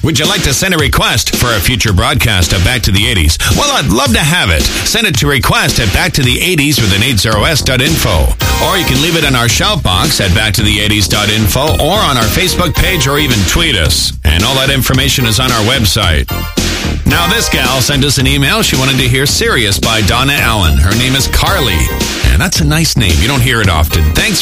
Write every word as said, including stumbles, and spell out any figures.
Would you like to send a request for a future broadcast of Back to the eighties? Well, I'd love to have it. Send it to request at back to the eighties with an eighty s dot info. Or you can leave it in our shout box at back to the eighties dot info or on our Facebook page or even tweet us. And all that information is on our website. Now this gal sent us an email. She wanted to hear Sirius by Donna Allen. Her name is Carly. And that's a nice name. You don't hear it often. Thanks